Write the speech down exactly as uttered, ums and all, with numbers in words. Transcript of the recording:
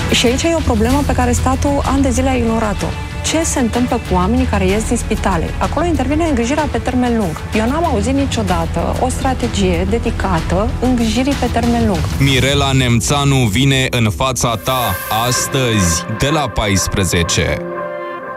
Și aici e o problemă pe care statul ani de zile a ignorat-o. Ce se întâmplă cu oamenii care ies din spitale? Acolo intervine îngrijirea pe termen lung. Eu n-am auzit niciodată o strategie dedicată îngrijirii pe termen lung. Mirela Nemțanu vine în fața ta astăzi de la paisprezece.